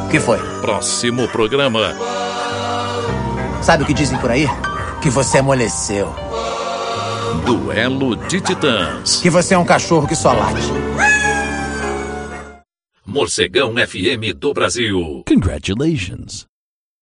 O que foi? Próximo programa. Sabe o que dizem por aí? Que você amoleceu. Duelo de Titãs. Que você é um cachorro que só late. Morcegão FM do Brasil. Congratulations.